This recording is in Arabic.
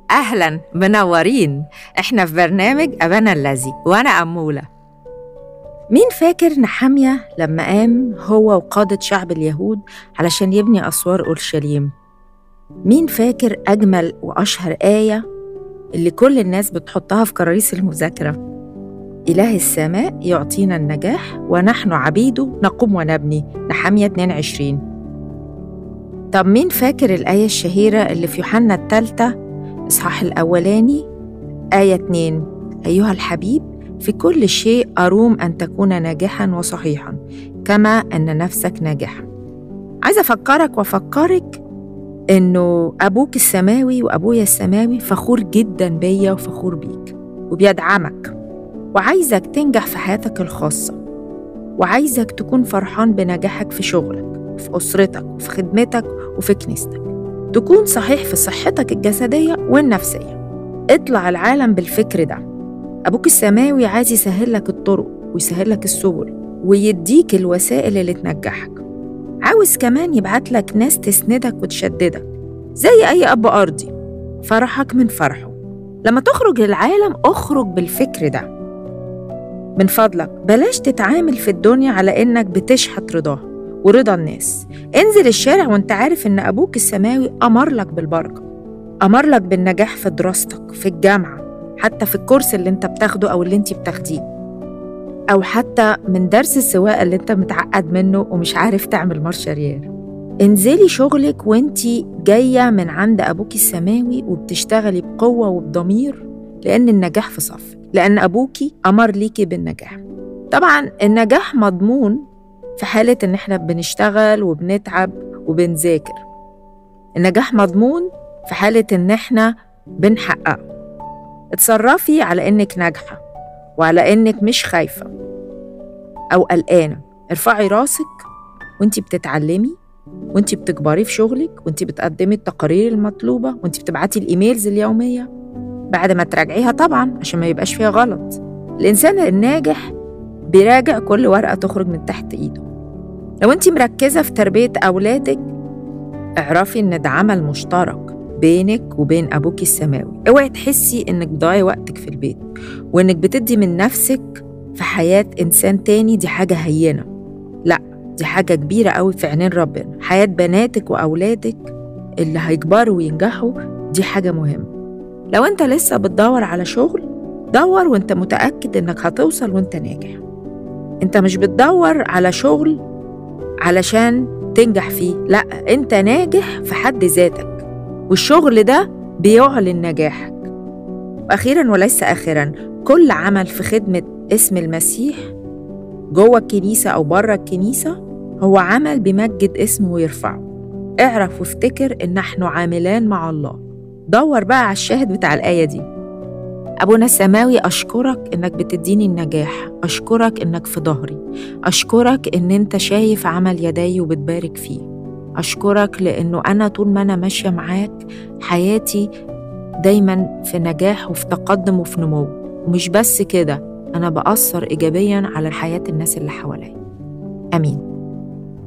أهلاً، منورين. إحنا في برنامج أبانا الذي، وأنا أمولة. مين فاكر نحمية لما قام هو وقادة شعب اليهود علشان يبني أسوار أورشليم؟ مين فاكر أجمل وأشهر آية اللي كل الناس بتحطها في كراريس المذاكرة؟ إله السماء يعطينا النجاح ونحن عبيده نقوم ونبني، نحمية 22. طب مين فاكر الآية الشهيرة اللي في يوحنا 3 إصحاح الأولاني آية 2؟ أيها الحبيب في كل شيء أروم أن تكون ناجحاً وصحيحاً كما أن نفسك ناجحاً. عايزة أفكرك وأفكرك إنه أبوك السماوي وأبويا السماوي فخور جداً بيا وفخور بيك وبيدعمك، وعايزك تنجح في حياتك الخاصة، وعايزك تكون فرحان بنجاحك في شغلك، في أسرتك، وفي خدمتك، وفي كنيستك، تكون صحيح في صحتك الجسدية والنفسية. اطلع العالم بالفكر ده. أبوك السماوي عايز يسهل لك الطرق ويسهل لك السبل ويديك الوسائل اللي تنجحك. عاوز كمان يبعت لك ناس تسندك وتشددك زي أي أب أرضي. فرحك من فرحه. لما تخرج للعالم اخرج بالفكر ده. من فضلك بلاش تتعامل في الدنيا على إنك بتشحت رضاه ورضا الناس. انزل الشارع وانت عارف إن أبوك السماوي أمر لك بالبركة، أمر لك بالنجاح في دراستك، في الجامعة، حتى في الكورس اللي انت بتاخده أو اللي انت بتاخديه، أو حتى من درس السواقة اللي انت متعقد منه ومش عارف تعمل مارش ريال. انزلي شغلك وانت جاية من عند أبوك السماوي وبتشتغلي بقوة وبضمير، لأن النجاح في صفك، لأن أبوكي أمر ليكي بالنجاح. طبعا النجاح مضمون في حالة إن احنا بنشتغل وبنتعب وبنذاكر. النجاح مضمون في حالة إن احنا بنحققه. اتصرفي على إنك ناجحة وعلى إنك مش خايفة أو قلقانة. ارفعي راسك وانتي بتتعلمي، وانتي بتكبري في شغلك، وانتي بتقدمي التقارير المطلوبة، وانتي بتبعتي الإيميلز اليومية بعد ما تراجعيها طبعاً عشان ما يبقاش فيها غلط. الإنسان الناجح بيراجع كل ورقة تخرج من تحت إيده. لو انتي مركزة في تربية أولادك، اعرفي إن ده عمل مشترك بينك وبين أبوك السماوي. اوعي تحسي إنك بتضيعي وقتك في البيت وإنك بتدي من نفسك في حياة إنسان تاني. دي حاجة هينة، لا، دي حاجة كبيرة قوي في عينين ربنا. حياة بناتك وأولادك اللي هيكبروا وينجحوا دي حاجة مهمة. لو أنت لسه بتدور على شغل، دور وأنت متأكد إنك هتوصل وأنت ناجح. أنت مش بتدور على شغل علشان تنجح فيه، لا، أنت ناجح في حد ذاتك، والشغل ده بيعلن نجاحك. وأخيراً وليس آخراً، كل عمل في خدمة اسم المسيح جوه الكنيسة أو بره الكنيسة هو عمل بيمجد اسمه ويرفعه. اعرف وافتكر إن نحن عاملان مع الله. دور بقى على الشاهد بتاع الآية دي. أبونا السماوي، أشكرك إنك بتديني النجاح، أشكرك إنك في ظهري، أشكرك إن أنت شايف عمل يدي وبتبارك فيه، أشكرك لأنه أنا طول ما أنا ماشية معاك حياتي دايماً في نجاح وفي تقدم وفي نمو. ومش بس كده، أنا بأثر إيجابياً على حياة الناس اللي حواليا. آمين.